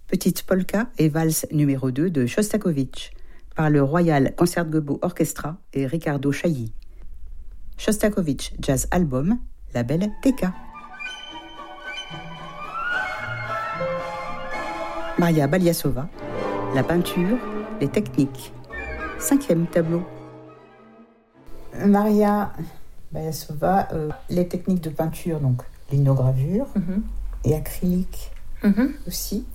Petite polka et valse numéro 2 de Shostakovich par le Royal Concertgebouw Orchestra et Riccardo Chailly. Shostakovich Jazz Album, label TK. Maria Baliasova, la peinture, les techniques. 5e tableau. Maria Baliasova, les techniques de peinture, donc linogravure et acrylique aussi.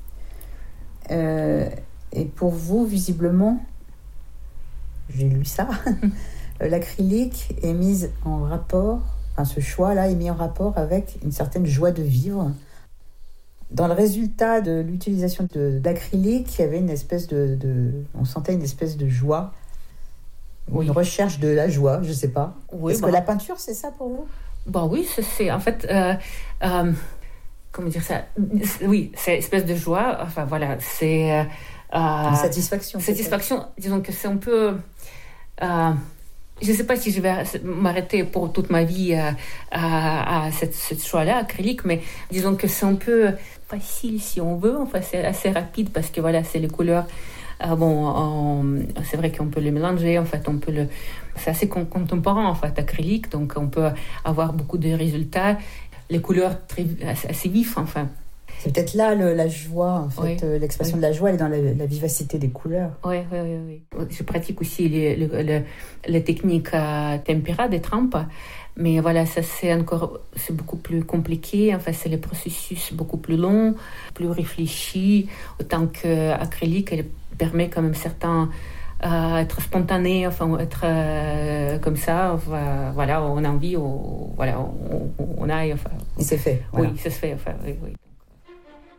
Et pour vous, visiblement, j'ai lu ça, l'acrylique est mise en rapport, enfin ce choix-là est mis en rapport avec une certaine joie de vivre. Dans le résultat de l'utilisation d'acrylique, il y avait une espèce on sentait une espèce de joie, ou une recherche de la joie, je ne sais pas. Oui, Est-ce que la peinture, c'est ça pour vous ? Oui, c'est en fait... comment dire ça ? Oui, c'est une espèce de joie, enfin voilà, c'est... une satisfaction. Satisfaction, disons que c'est un peu... je ne sais pas si je vais m'arrêter pour toute ma vie à cette choix-là, acrylique, mais disons que c'est un peu facile si on veut, enfin c'est assez rapide parce que voilà, c'est les couleurs. C'est vrai qu'on peut les mélanger, en fait, c'est assez contemporain, en fait, acrylique, donc on peut avoir beaucoup de résultats, les couleurs assez vives, enfin. C'est peut-être là la joie, en fait, l'expression de la joie, elle est dans la vivacité des couleurs. Oui. Je pratique aussi les techniques tempéra des trempes, mais voilà, ça c'est beaucoup plus compliqué. Enfin, c'est le processus beaucoup plus long, plus réfléchi. Autant qu'acrylique, elle permet quand même être spontané, enfin être comme ça. Enfin, voilà, on a envie, on aille. Enfin. Et c'est fait. Voilà. Oui, ça se fait. Enfin, oui.